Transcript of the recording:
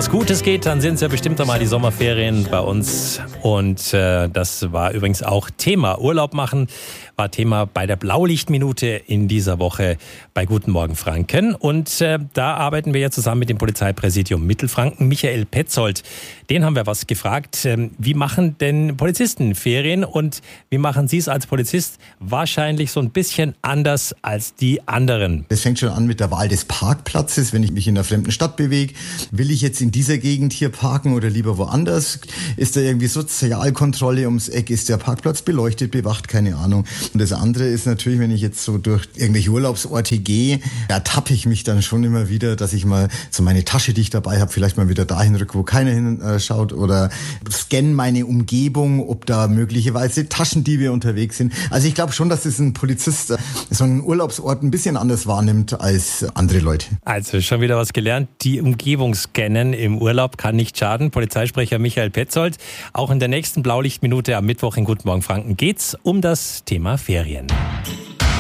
was Gutes geht, dann sind es ja bestimmt einmal die Sommerferien bei uns. Und das war übrigens auch Thema. Urlaub machen war Thema bei der Blaulichtminute in dieser Woche bei Guten Morgen Franken. Und da arbeiten wir ja zusammen mit dem Polizeipräsidium Mittelfranken. Michael Petzold, den haben wir was gefragt. Wie machen denn Polizisten Ferien und wie machen Sie es als Polizist? Wahrscheinlich so ein bisschen anders als die anderen. Das fängt schon an mit der Wahl des Parkplatzes. Wenn ich mich in einer fremden Stadt bewege, will ich jetzt in dieser Gegend hier parken oder lieber woanders? Ist da irgendwie Sozialkontrolle ums Eck? Ist der Parkplatz beleuchtet, bewacht? Keine Ahnung. Und das andere ist natürlich, wenn ich jetzt so durch irgendwelche Urlaubsorte gehe, da tappe ich mich dann schon immer wieder, dass ich mal so meine Tasche, die ich dabei habe, vielleicht mal wieder dahin rücke, wo keiner hinschaut oder scanne meine Umgebung, ob da möglicherweise Taschendiebe unterwegs sind. Also ich glaube schon, dass es ein Polizist so einen Urlaubsort ein bisschen anders wahrnimmt als andere Leute. Also schon wieder was gelernt. Die Umgebung scannen im Urlaub kann nicht schaden. Polizeisprecher Michael Petzold. Auch in der nächsten Blaulichtminute am Mittwoch in Guten Morgen Franken geht's um das Thema Ferien.